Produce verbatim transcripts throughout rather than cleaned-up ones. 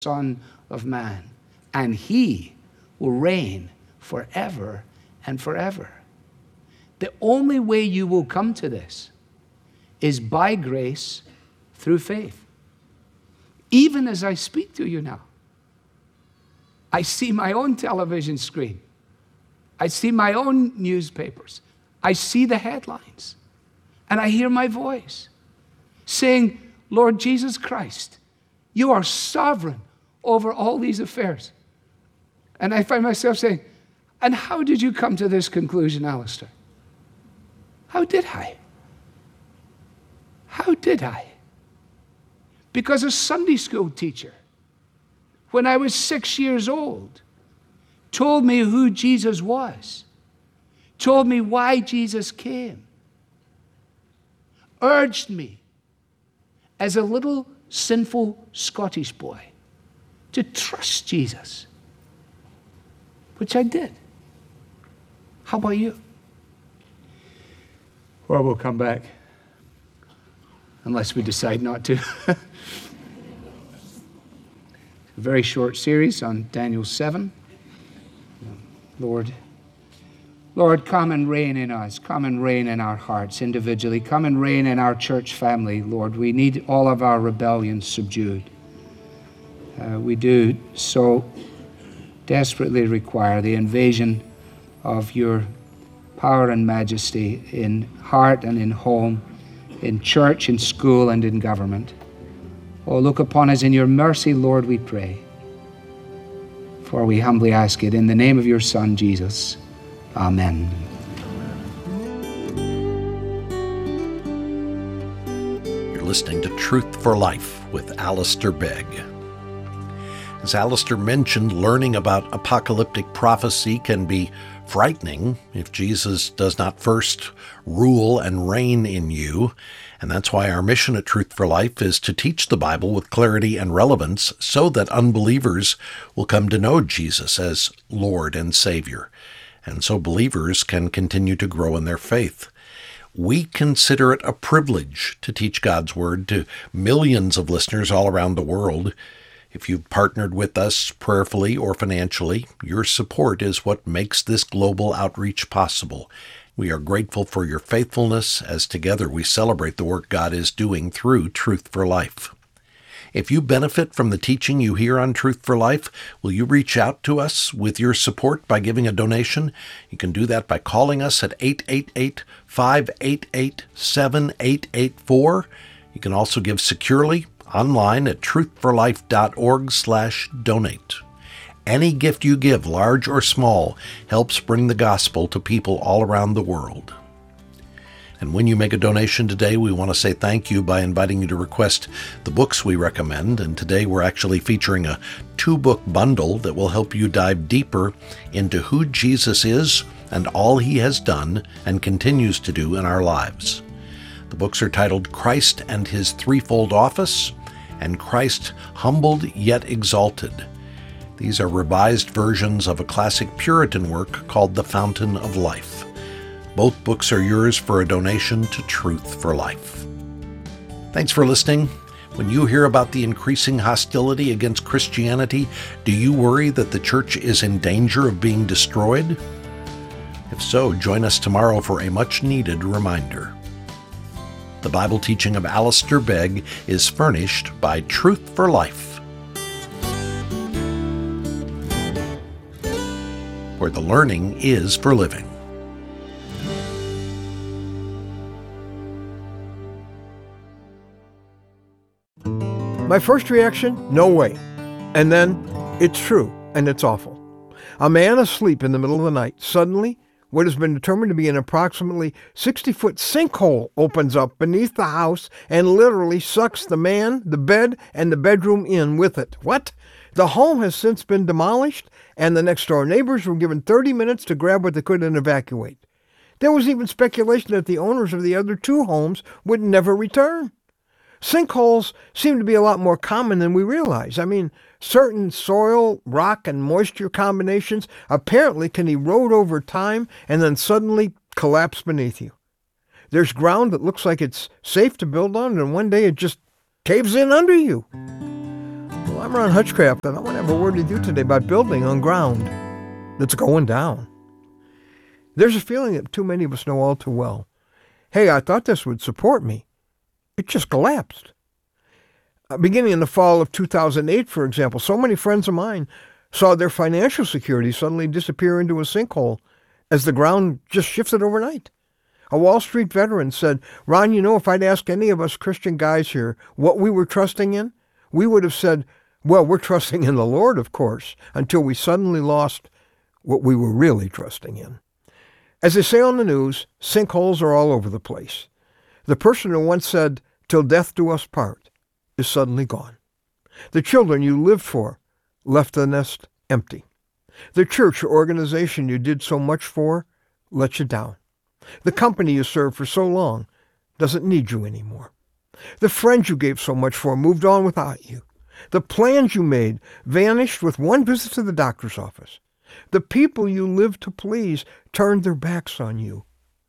Son of Man, and he will reign forever and forever. The only way you will come to this is by grace through faith. Even as I speak to you now, I see my own television screen. I see my own newspapers. I see the headlines. And I hear my voice saying, Lord Jesus Christ, you are sovereign over all these affairs. And I find myself saying, and how did you come to this conclusion, Alistair? How did I? How did I? Because a Sunday school teacher, when I was six years old, told me who Jesus was, told me why Jesus came, urged me as a little sinful Scottish boy to trust Jesus, which I did. How about you? Well, we'll come back, unless we decide not to. A very short series on Daniel seven. Lord, Lord, come and reign in us. Come and reign in our hearts individually. Come and reign in our church family, Lord. We need all of our rebellions subdued. Uh, we do so desperately require the invasion of your power and majesty in heart and in home, in church, in school, and in government. Oh, look upon us in your mercy, Lord, we pray. For we humbly ask it in the name of your Son, Jesus. Amen. You're listening to Truth for Life with Alistair Begg. As Alistair mentioned, learning about apocalyptic prophecy can be frightening if Jesus does not first rule and reign in you. And that's why our mission at Truth for Life is to teach the Bible with clarity and relevance so that unbelievers will come to know Jesus as Lord and Savior, and so believers can continue to grow in their faith. We consider it a privilege to teach God's Word to millions of listeners all around the world. If you've partnered with us prayerfully or financially, your support is what makes this global outreach possible. We are grateful for your faithfulness as together we celebrate the work God is doing through Truth for Life. If you benefit from the teaching you hear on Truth for Life, will you reach out to us with your support by giving a donation? You can do that by calling us at eight eight eight, five eight eight, seven eight eight four. You can also give securely online at truthforlife.org slash donate. Any gift you give, large or small, helps bring the gospel to people all around the world. And when you make a donation today, we want to say thank you by inviting you to request the books we recommend. And today we're actually featuring a two-book bundle that will help you dive deeper into who Jesus is and all he has done and continues to do in our lives. The books are titled Christ and His Threefold Office and Christ Humbled Yet Exalted. These are revised versions of a classic Puritan work called The Fountain of Life. Both books are yours for a donation to Truth for Life. Thanks for listening. When you hear about the increasing hostility against Christianity, do you worry that the church is in danger of being destroyed? If so, join us tomorrow for a much-needed reminder. The Bible teaching of Alistair Begg is furnished by Truth for Life, where the learning is for living. My first reaction, no way. And then, it's true, and it's awful. A man asleep in the middle of the night, suddenly, what has been determined to be an approximately sixty-foot sinkhole opens up beneath the house and literally sucks the man, the bed, and the bedroom in with it. What? The home has since been demolished, and the next-door neighbors were given thirty minutes to grab what they could and evacuate. There was even speculation that the owners of the other two homes would never return. Sinkholes seem to be a lot more common than we realize. I mean, certain soil, rock, and moisture combinations apparently can erode over time and then suddenly collapse beneath you. There's ground that looks like it's safe to build on, and one day it just caves in under you. Well, I'm Ron Hutchcraft, and I want to have a word with you today about building on ground that's going down. There's a feeling that too many of us know all too well. Hey, I thought this would support me. It just collapsed. Uh, beginning in the fall of two thousand eight, for example, so many friends of mine saw their financial security suddenly disappear into a sinkhole as the ground just shifted overnight. A Wall Street veteran said, Ron, you know, if I'd asked any of us Christian guys here what we were trusting in, we would have said, well, we're trusting in the Lord, of course, until we suddenly lost what we were really trusting in. As they say on the news, sinkholes are all over the place. The person who once said, till death do us part, is suddenly gone. The children you lived for left the nest empty. The church or organization you did so much for let you down. The company you served for so long doesn't need you anymore. The friends you gave so much for moved on without you. The plans you made vanished with one visit to the doctor's office. The people you lived to please turned their backs on you.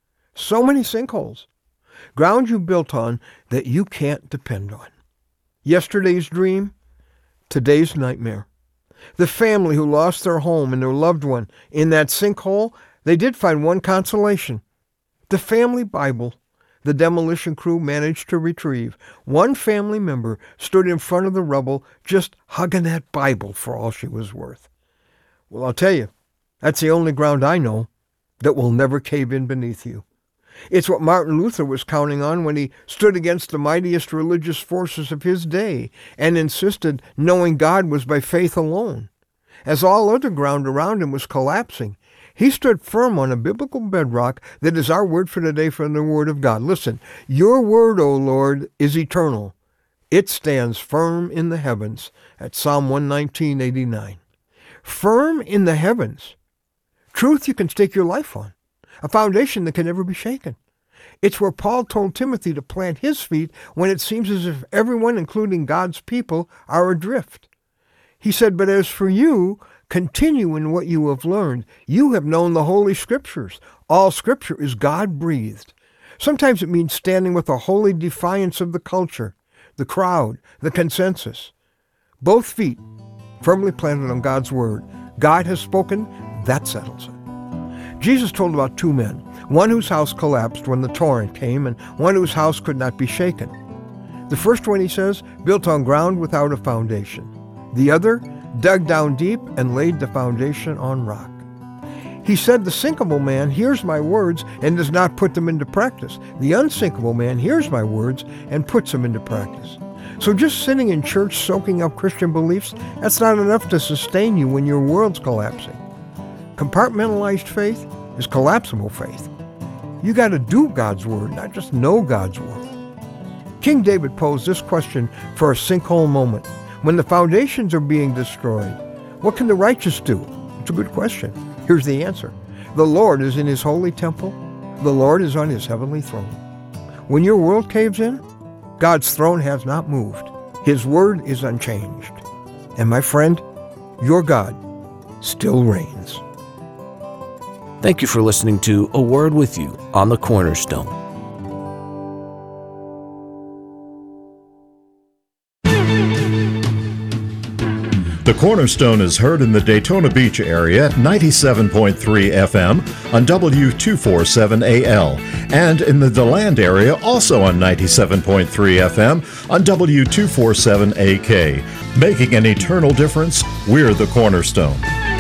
So many sinkholes. Ground you built on that you can't depend on. Yesterday's dream, today's nightmare. The family who lost their home and their loved one in that sinkhole, they did find one consolation. The family Bible the demolition crew managed to retrieve. One family member stood in front of the rubble just hugging that Bible for all she was worth. Well, I'll tell you, that's the only ground I know that will never cave in beneath you. It's what Martin Luther was counting on when he stood against the mightiest religious forces of his day and insisted knowing God was by faith alone. As all other ground around him was collapsing, he stood firm on a biblical bedrock that is our word for today from the Word of God. Listen, your word, O Lord, is eternal. It stands firm in the heavens at Psalm one nineteen, eighty-nine. Firm in the heavens. Truth you can stake your life on. A foundation that can never be shaken. It's where Paul told Timothy to plant his feet when it seems as if everyone, including God's people, are adrift. He said, but as for you, continue in what you have learned. You have known the Holy Scriptures. All Scripture is God-breathed. Sometimes it means standing with a holy defiance of the culture, the crowd, the consensus. Both feet firmly planted on God's Word. God has spoken, that settles it. Jesus told about two men, one whose house collapsed when the torrent came and one whose house could not be shaken. The first one, he says, built on ground without a foundation. The other dug down deep and laid the foundation on rock. He said the sinkable man hears my words and does not put them into practice. The unsinkable man hears my words and puts them into practice. So just sitting in church soaking up Christian beliefs, that's not enough to sustain you when your world's collapsing. Compartmentalized faith is collapsible faith. You got to do God's word, not just know God's word. King David posed this question for a sinkhole moment. When the foundations are being destroyed, what can the righteous do? It's a good question. Here's the answer. The Lord is in his holy temple. The Lord is on his heavenly throne. When your world caves in, God's throne has not moved. His word is unchanged. And my friend, your God still reigns. Thank you for listening to A Word With You on the Cornerstone. The Cornerstone is heard in the Daytona Beach area at ninety-seven point three F M on W two forty-seven A L and in the DeLand area also on ninety-seven point three F M on W two forty-seven A K. Making an eternal difference, we're the Cornerstone.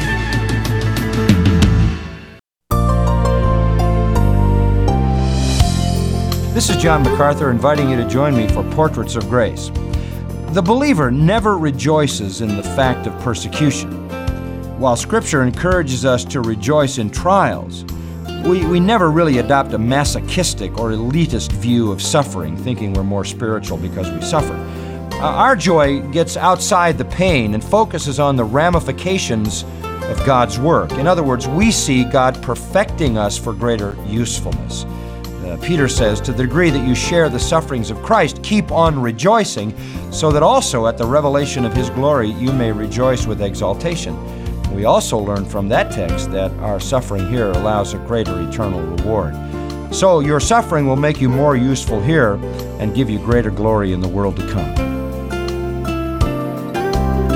This is John MacArthur inviting you to join me for Portraits of Grace. The believer never rejoices in the fact of persecution. While Scripture encourages us to rejoice in trials, we, we never really adopt a masochistic or elitist view of suffering, thinking we're more spiritual because we suffer. Uh, our joy gets outside the pain and focuses on the ramifications of God's work. In other words, we see God perfecting us for greater usefulness. Uh, Peter says, to the degree that you share the sufferings of Christ, keep on rejoicing, so that also at the revelation of his glory you may rejoice with exaltation. We also learn from that text that our suffering here allows a greater eternal reward. So your suffering will make you more useful here and give you greater glory in the world to come.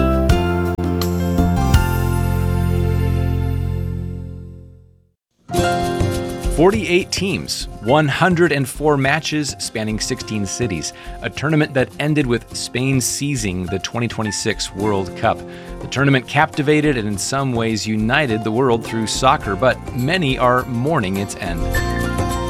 forty-eight teams, one hundred four matches spanning sixteen cities, a tournament that ended with Spain seizing the twenty twenty-six World Cup. The tournament captivated and in some ways united the world through soccer, but many are mourning its end.